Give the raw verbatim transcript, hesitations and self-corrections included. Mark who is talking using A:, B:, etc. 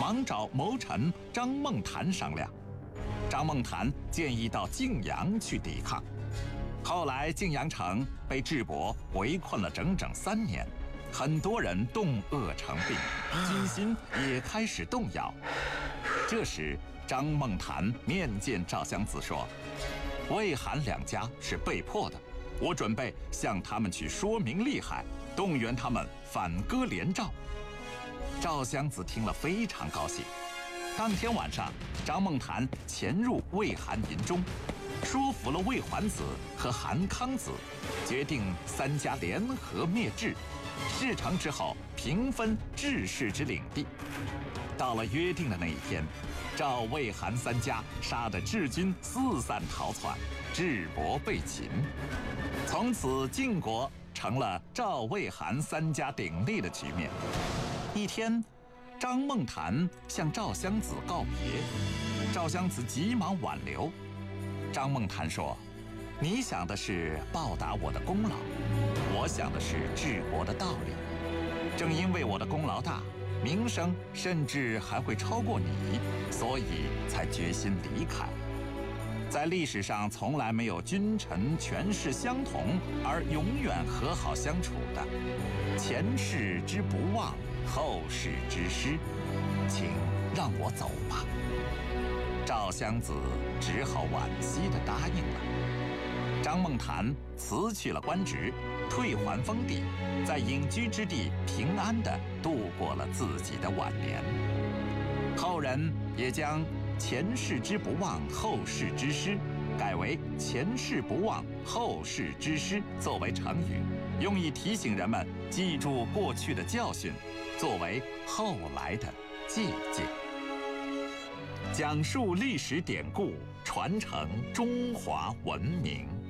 A: 忙找谋臣张孟谈商量。张孟谈建议到泾阳去抵抗。后来泾阳城被智伯围困了整整三年，很多人冻饿成病，军心也开始动摇。这时张孟谈面见赵襄子说：“魏韩两家是被迫的，我准备向他们去说明利害，动员他们反戈连赵。”赵襄子听了非常高兴。当天晚上，张孟谈潜入魏韩营中，说服了魏桓子和韩康子，决定三家联合灭智。事成之后，平分智氏之领地。到了约定的那一天，赵魏韩三家杀得智军四散逃窜，智伯被擒。从此晋国成了赵魏韩三家鼎立的局面。一天，张孟谈向赵襄子告别，赵襄子急忙挽留。张孟谈说：“你想的是报答我的功劳，我想的是治国的道理。正因为我的功劳大，名声甚至还会超过你，所以才决心离开。在历史上从来没有君臣权势相同而永远和好相处的，前世之不忘，后世之师，请让我走吧。”赵襄子只好惋惜地答应了。张孟谈辞去了官职，退还封地，在隐居之地平安地度过了自己的晚年。后人也将前世之不忘，后世之师改为前世不忘，后世之师作为成语，用以提醒人们记住过去的教训，作为后来的借鉴。讲述历史典故，传承中华文明。